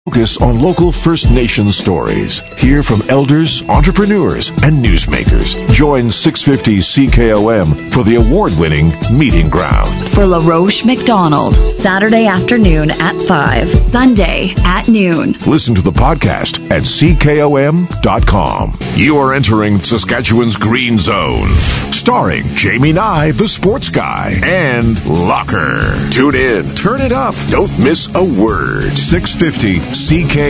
Focus on local First Nation stories. Hear from elders, entrepreneurs, and newsmakers. Join 650 CKOM for the award-winning Meeting Ground. For LaRoche McDonald, Saturday afternoon at 5, Sunday at noon. Listen to the podcast at CKOM.com. You are entering Saskatchewan's Green Zone. Starring Jamie Nye, the sports guy, and Locker. Tune in, turn it up, don't miss a word. 650 CKOM.